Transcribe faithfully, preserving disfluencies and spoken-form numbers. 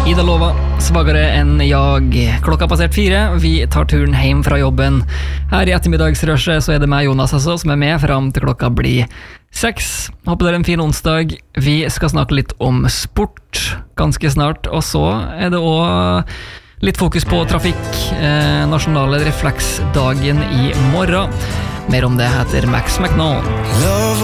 Ida Lova, svagere enn jag. Klokka har passert fire, vi tar turen hjem fra jobben. Her i ettermiddagsrushet så er det meg, Jonas, altså, som er med frem til klokka blir seks. Håper dere en fin onsdag. Vi skal snakke litt om sport ganske snart, og så er det også litt fokus på trafikk. Eh, nasjonale refleksdagen i morgen. Mer om det heter Max McNaughton.